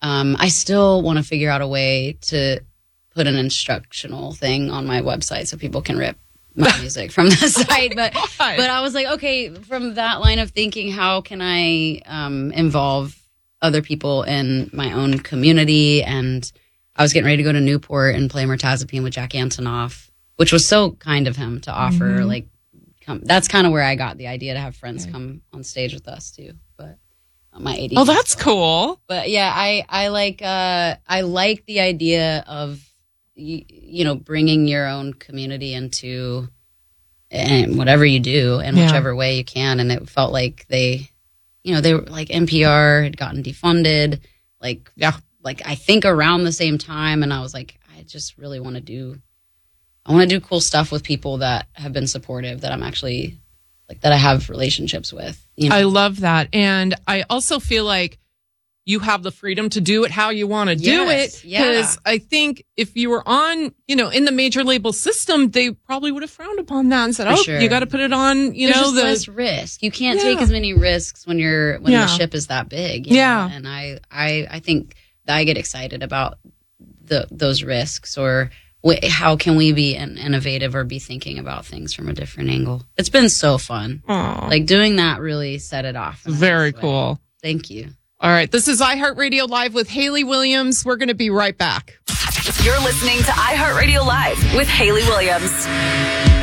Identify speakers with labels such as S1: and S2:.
S1: I still want to figure out a way to put an instructional thing on my website so people can rip my music from the site. But I was like, okay, from that line of thinking, how can I involve other people in my own community? And I was getting ready to go to Newport and play Mirtazapine with Jack Antonoff, which was so kind of him to offer. Like, that's kind of where I got the idea to have friends come on stage with us too. But my ADD.
S2: Oh, that's cool.
S1: But yeah, I like the idea of bringing your own community into and whatever you do in whichever way you can. And it felt like they were like NPR had gotten defunded, like I think around the same time. And I was like, I just really want to do cool stuff with people that have been supportive, that I'm actually like, that I have relationships with.
S2: I love that. And I also feel like you have the freedom to do it how you want to do it. Because I think if you were on, in the major label system, they probably would have frowned upon that and said, you got to put it on,
S1: There's less risk. You can't take as many risks when the ship is that big. You know? And I think that I get excited about those risks, or how can we be innovative or be thinking about things from a different angle. It's been so fun.
S2: Aww.
S1: Like doing that really set it off.
S2: Very cool.
S1: Thank you.
S2: All right. This is iHeartRadio Live with Hayley Williams. We're going to be right back.
S3: You're listening to iHeartRadio Live with Hayley Williams.